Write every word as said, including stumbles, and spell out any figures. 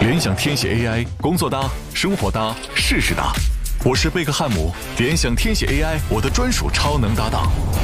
联想天写 A I， 工作搭，生活搭，事事搭。我是贝克汉姆，联想天写 A I， 我的专属超能搭档。